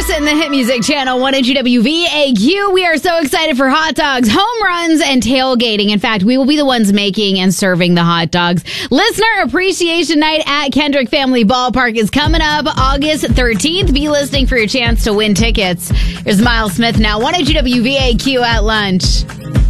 Morrison, the hit music channel, 102 WVAQ. We are so excited for hot dogs, home runs, and tailgating. In fact, we will be the ones making and serving the hot dogs. Listener Appreciation Night at Kendrick Family Ballpark is coming up August 13th. Be listening for your chance to win tickets. Here's Miles Smith now, 102 WVAQ at lunch.